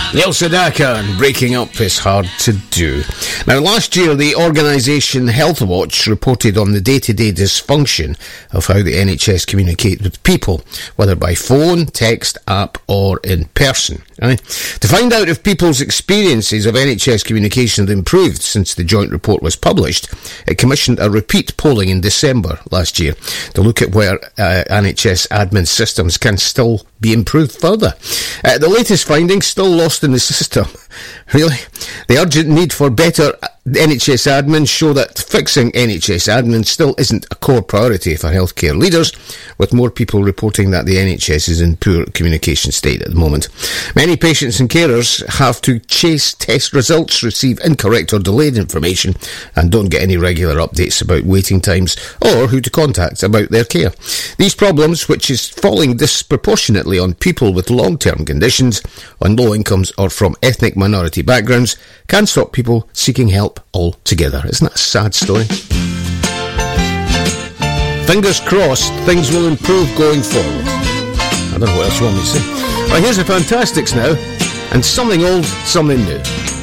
Neil Sedaka, and breaking up is hard to do. Now, last year, the organisation Health Watch reported on the day-to-day dysfunction of how the NHS communicate with people, whether by phone, text, app or in person. Right? To find out if people's experiences of NHS communication have improved since the joint report was published, it commissioned a repeat polling in December last year to look at where NHS admin systems can still be improved further. The latest findings, still lost in the system. Really? The urgent need for better NHS admin show that fixing NHS admin still isn't a core priority for healthcare leaders, with more people reporting that the NHS is in poor communication state at the moment. Many patients and carers have to chase test results, receive incorrect or delayed information, and don't get any regular updates about waiting times or who to contact about their care. These problems, which is falling disproportionately on people with long-term conditions, on low incomes or from ethnic minority backgrounds, can stop people seeking help altogether. Isn't that a sad story? Fingers crossed things will improve going forward. I don't know what else you want me to say. Right, here's the Fantastics now, and something old, something new.